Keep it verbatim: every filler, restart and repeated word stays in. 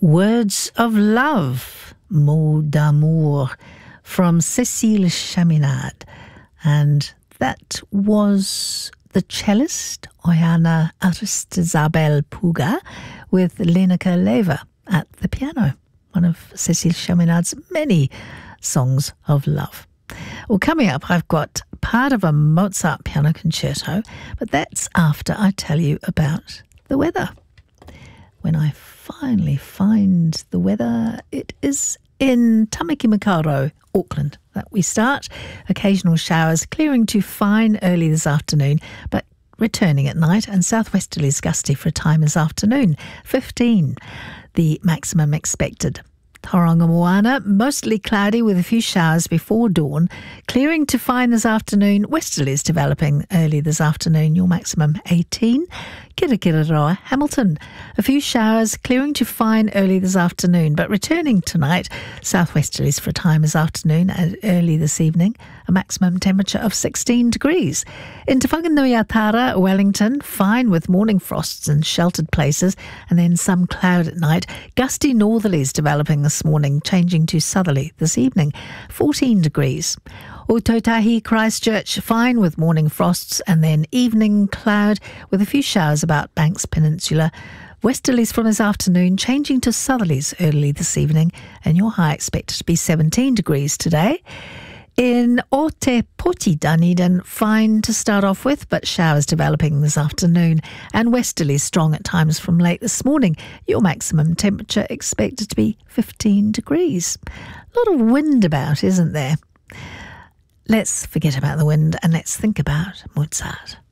Words of Love, Mots d'amour, from Cécile Chaminade. And that was the cellist Oana Aristzabel Puga with Leneke Lever at the piano, one of Cécile Chaminade's many songs of love. Well, coming up, I've got part of a Mozart piano concerto, but that's after I tell you about the weather. When I finally find the weather, it is in Tamaki Makaurau, Auckland, that we start. Occasional showers clearing to fine early this afternoon, but returning at night, and southwesterlies gusty for a time this afternoon. fifteen, the maximum expected. Tauranga Moana, mostly cloudy with a few showers before dawn. Clearing to fine this afternoon. Westerlies developing early this afternoon. Your maximum eighteen. Kirikiriroa, Hamilton. A few showers clearing to fine early this afternoon, but returning tonight. Southwesterlies for a time this afternoon and early this evening. A maximum temperature of sixteen degrees. In Te Whanganui-a-Tara, Wellington, fine with morning frosts in sheltered places, and then some cloud at night. Gusty northerlies developing this morning, changing to southerly this evening. fourteen degrees. Otautahi, Christchurch, fine with morning frosts and then evening cloud with a few showers about Banks Peninsula. Westerlies from this afternoon, changing to southerlies early this evening, and your high expected to be seventeen degrees today. In Otepoti, Dunedin, fine to start off with, but showers developing this afternoon, and westerlies strong at times from late this morning. Your maximum temperature expected to be fifteen degrees. A lot of wind about, isn't there? Let's forget about the wind and let's think about Mozart.